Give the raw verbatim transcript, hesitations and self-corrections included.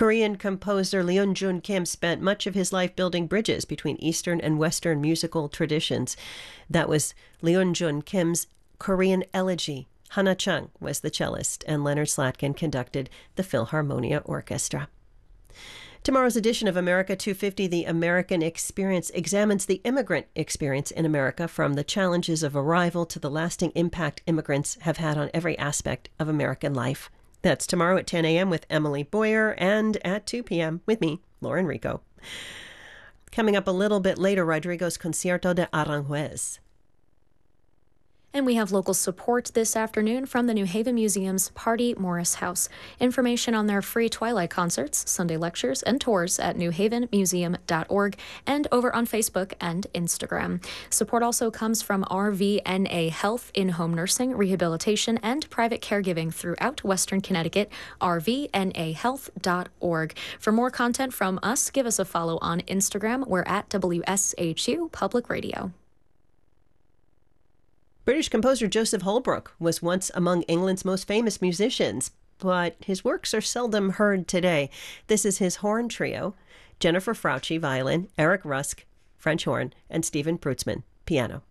Korean composer Leon Jun Kim spent much of his life building bridges between Eastern and Western musical traditions. That was Leon Jun Kim's Korean Elegy. Hana Chung was the cellist, and Leonard Slatkin conducted the Philharmonia Orchestra. Tomorrow's edition of America two fifty, The American Experience, examines the immigrant experience in America, from the challenges of arrival to the lasting impact immigrants have had on every aspect of American life. That's tomorrow at ten a.m. with Emily Boyer, and at two p.m. with me, Lauren Rico. Coming up a little bit later, Rodrigo's Concierto de Aranjuez. And we have local support this afternoon from the New Haven Museum's Party Morris House. Information on their free Twilight concerts, Sunday lectures, and tours at new haven museum dot org and over on Facebook and Instagram. Support also comes from R V N A Health, in-home nursing, rehabilitation, and private caregiving throughout Western Connecticut, R V N A health dot org. For more content from us, give us a follow on Instagram. We're at W S H U Public Radio. British composer Joseph Holbrook was once among England's most famous musicians, but his works are seldom heard today. This is his horn trio: Jennifer Frautschi, violin; Eric Rusk, French horn; and Stephen Prutzman, piano.